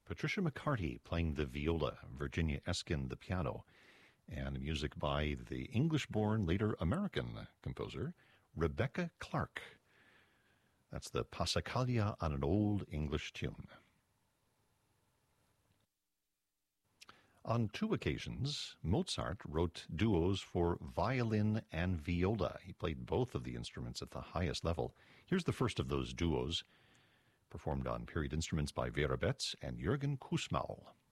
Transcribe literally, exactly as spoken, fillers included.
Patricia McCarty playing the viola, Virginia Eskin the piano, and music by the English-born, later American composer, Rebecca Clark. That's the Passacaglia on an old English tune. On two occasions, Mozart wrote duos for violin and viola. He played both of the instruments at the highest level. Here's the first of those duos, performed on period instruments by Vera Betts and Jürgen Kussmaul.